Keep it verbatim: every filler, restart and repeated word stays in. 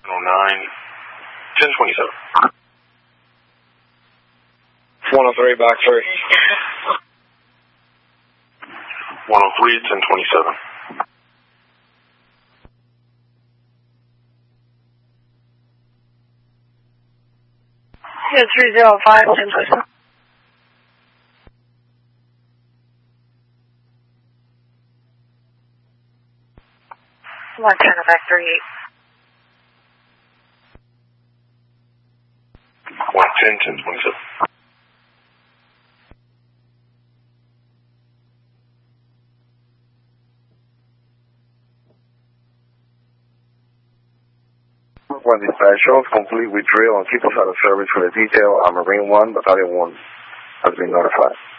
oh nine, ten twenty-seven. one oh three, back three. one oh three, ten twenty-seven. Yeah, three zero five, ten twenty-seven. one ten, back three eight. one ten, ten twenty-seven. One dispatch, complete with drill and keep us out of service for the detail on Marine one, Battalion one has been notified.